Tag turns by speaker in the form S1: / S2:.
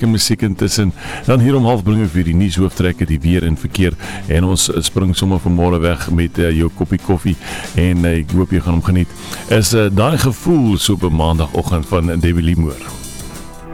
S1: lekker musiek intussen. Dan hier om 12 bring ek vir die nuushooftrekke, die weer en verkeer, en ons spring sommer vanmôre weg met jou koppie koffie, en ek hoop jy gaan hom geniet. Is daai gevoel so op 'n maandagoggend van Debbie Lee Moore.